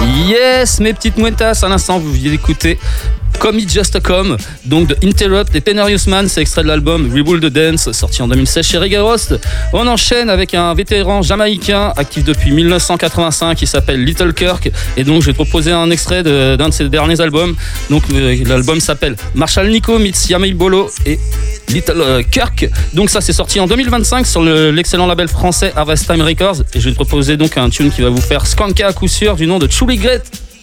Yes, mes petites mouettas, à l'instant, vous venez d'écouter Come It Just Come, donc de Interrupt et Penarius Man, c'est extrait de l'album Rebuild the Dance, sorti en 2016 chez Reggae Roast. On enchaîne avec un vétéran jamaïcain, actif depuis 1985, qui s'appelle Little Kirk, et donc je vais te proposer un extrait d'un de ses derniers albums. Donc l'album s'appelle Marshall Nico meets Yamil Bolo et Little Kirk. Donc ça c'est sorti en 2025 sur l'excellent label français Harvest Time Records, et je vais te proposer donc un tune qui va vous faire skanker à coup sûr du nom de Truly Great.